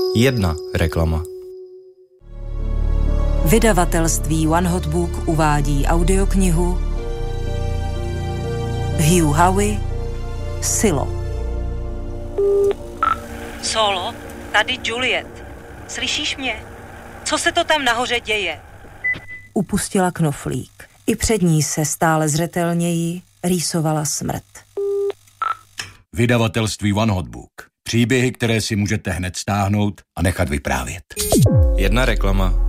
Jedna reklama. Vydavatelství One Hot Book uvádí audioknihu Hugh Howey Silo. Solo, tady Juliet. Slyšíš mě? Co se to tam nahoře děje? Upustila knoflík. I před ní se stále zřetelněji rýsovala smrt. Vydavatelství One Hot Book. Příběhy, které si můžete hned stáhnout a nechat vyprávět. Jedna reklama.